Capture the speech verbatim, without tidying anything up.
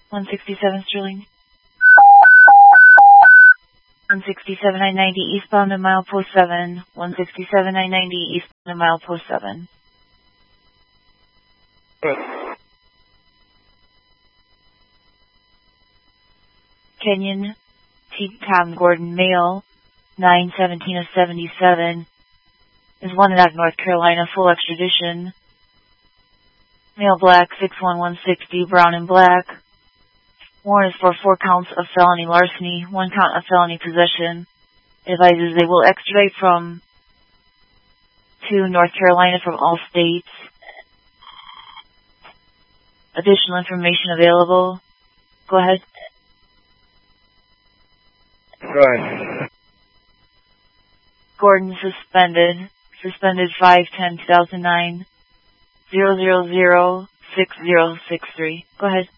one sixty-seven Sterling. one sixty-seven I ninety eastbound to milepost seven. one sixty-seven I ninety eastbound to milepost seven. Kenyon T. Tom Gordon, male, nine seventeen of seventy-seven, is wanted out of North Carolina, full extradition. Male, black, six one one sixty, brown and black. Warrant is for four counts of felony larceny, one count of felony possession. Advises they will extradite from to North Carolina from all states. Additional information available. Go ahead. Go ahead. Gordon suspended. Suspended five ten two thousand nine. zero zero zero six zero six three. Go ahead.